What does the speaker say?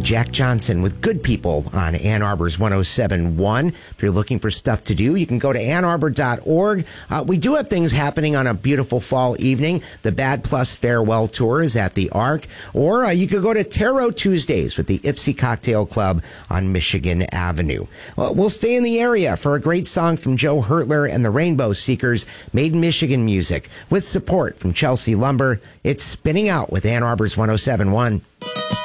Jack Johnson with Good People on Ann Arbor's 107.1. If you're looking for stuff to do, you can go to annarbor.org. We do have things happening on a beautiful fall evening. The Bad Plus Farewell Tour is at the Arc. Or you could go to Tarot Tuesdays with the Ipsy Cocktail Club on Michigan Avenue. We'll stay in the area for a great song from Joe Hertler and the Rainbow Seekers, Made in Michigan music, with support from Chelsea Lumber. It's Spinning Out with Ann Arbor's 107.1.